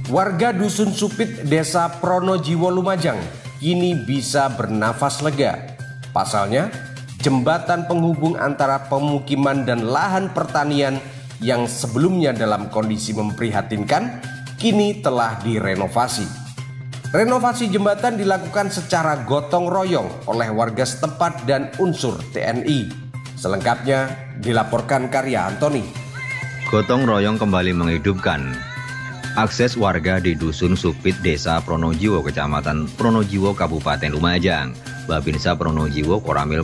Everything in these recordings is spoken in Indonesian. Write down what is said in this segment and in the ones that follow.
Warga Dusun Supit, Desa Pronojiwo, Lumajang kini bisa bernafas lega. Pasalnya, jembatan penghubung antara pemukiman dan lahan pertanian yang sebelumnya dalam kondisi memprihatinkan kini telah direnovasi. Renovasi jembatan dilakukan secara gotong royong oleh warga setempat dan unsur TNI. Selengkapnya dilaporkan Karya Antoni. Gotong royong kembali menghidupkan akses warga di Dusun Supit, Desa Pronojiwo, Kecamatan Pronojiwo, Kabupaten Lumajang. Babinsa Pronojiwo Koramil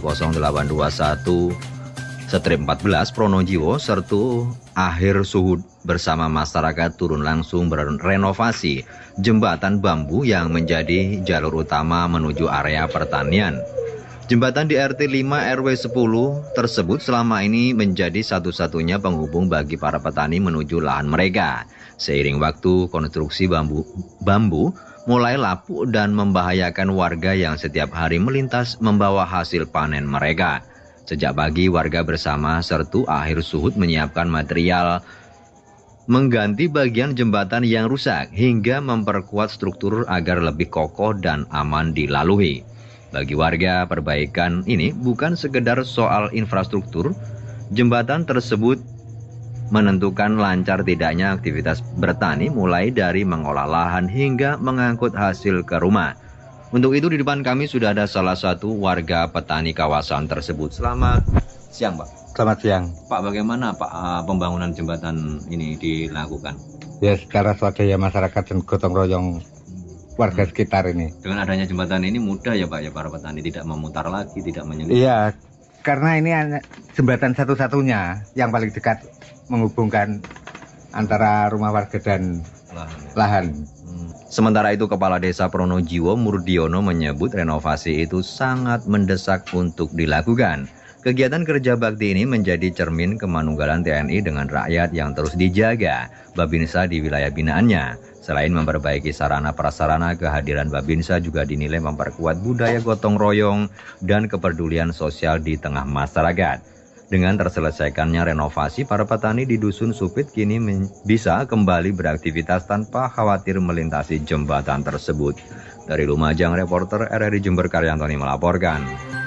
0821/14 Pronojiwo Sertu Akhir Suhud bersama masyarakat turun langsung berenovasi jembatan bambu yang menjadi jalur utama menuju area pertanian. Jembatan di RT 5 RW 10 tersebut selama ini menjadi satu-satunya penghubung bagi para petani menuju lahan mereka. Seiring waktu, konstruksi bambu mulai lapuk dan membahayakan warga yang setiap hari melintas membawa hasil panen mereka. Sejak pagi, warga bersama Sertu Akhir Suhud menyiapkan material mengganti bagian jembatan yang rusak hingga memperkuat struktur agar lebih kokoh dan aman dilalui. Bagi warga, perbaikan ini bukan sekedar soal infrastruktur. Jembatan tersebut menentukan lancar tidaknya aktivitas bertani mulai dari mengolah lahan hingga mengangkut hasil ke rumah. Untuk itu di depan kami sudah ada salah satu warga petani kawasan tersebut. Selamat siang, Pak. Selamat siang. Pak, bagaimana Pak pembangunan jembatan ini dilakukan? Ya, secara swadaya masyarakat dan gotong royong warga sekitar ini. Dengan adanya jembatan ini mudah ya Pak ya para petani tidak memutar lagi, tidak menyelip. Iya, karena ini jembatan satu-satunya yang paling dekat menghubungkan antara rumah warga dan lahan. Sementara itu Kepala Desa Pronojiwo Murdiono menyebut renovasi itu sangat mendesak untuk dilakukan. Kegiatan kerja bakti ini menjadi cermin kemanunggalan TNI dengan rakyat yang terus dijaga Babinsa di wilayah binaannya. Selain memperbaiki sarana prasarana, kehadiran Babinsa juga dinilai memperkuat budaya gotong royong dan kepedulian sosial di tengah masyarakat. Dengan terselesaikannya renovasi, para petani di Dusun Supit kini bisa kembali beraktivitas tanpa khawatir melintasi jembatan tersebut. Dari Lumajang, reporter RRI Jember Karya Antoni melaporkan.